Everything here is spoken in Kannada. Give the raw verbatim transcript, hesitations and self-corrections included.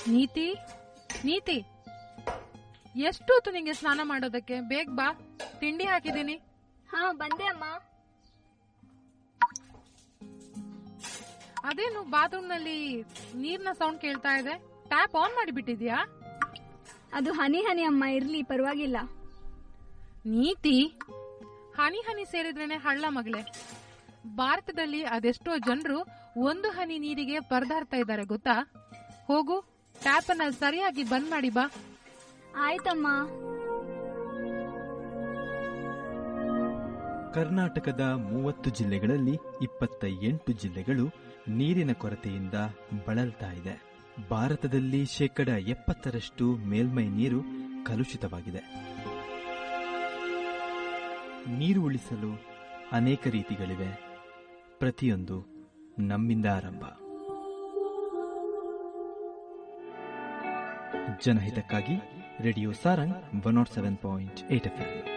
ನೀತಿ, ನೀತಿ, ಎಷ್ಟೊತ್ತು ನಿಂಗೆ ಸ್ನಾನ ಮಾಡೋದಕ್ಕೆ? ಬೇಗ ಬಾ, ತಿಂಡಿ ಹಾಕಿದ್ದೀನಿ. ಹಾ ಬಂದೆ ಅಮ್ಮ. ಅದೇನು ಬಾತ್ರೂಮ್ ನಲ್ಲಿ ನೀರ್ನ ಸೌಂಡ್ ಕೇಳ್ತಾ ಇದೆ? Tap on ಮಾಡಿಬಿಟ್ಟಿದ್ಯಾ? ಅದು ಹನಿ ಹನಿ ಅಮ್ಮ, ಇರ್ಲಿ ಪರವಾಗಿಲ್ಲ. ನೀತಿ, ಹನಿ ಹನಿ ಸೇರಿದ್ರೇನೆ ಹಳ್ಳ ಮಗಳೇ. ಭಾರತದಲ್ಲಿ ಅದೆಷ್ಟೋ ಜನರು ಒಂದು ಹನಿ ನೀರಿಗೆ ಪರದಾಡ್ತಾ ಇದ್ದಾರೆ ಗೊತ್ತಾ? ಹೋಗು, ಟ್ಯಾಪ್ ಅನ್ನ ಸರಿಯಾಗಿ ಬಂದ್ ಮಾಡಿ ಬಾ. ಆಯ್ತಮ್ಮ. ಕರ್ನಾಟಕದ ಮೂವತ್ತು ಜಿಲ್ಲೆಗಳಲ್ಲಿ ಇಪ್ಪತ್ತ ಎಂಟು ಜಿಲ್ಲೆಗಳು ನೀರಿನ ಕೊರತೆಯಿಂದ ಬಳಲ್ತಾ ಇದೆ. ಭಾರತದಲ್ಲಿ ಶೇಕಡ ಎಪ್ಪತ್ತರಷ್ಟು ಮೇಲ್ಮೈ ನೀರು ಕಲುಷಿತವಾಗಿದೆ. ನೀರು ಉಳಿಸಲು ಅನೇಕ ರೀತಿಗಳಿವೆ. ಪ್ರತಿಯೊಂದು ನಮ್ಮಿಂದ ಆರಂಭ. ಜನಹಿತಕ್ಕಾಗಿ radio Sarang one not seven point eight F M.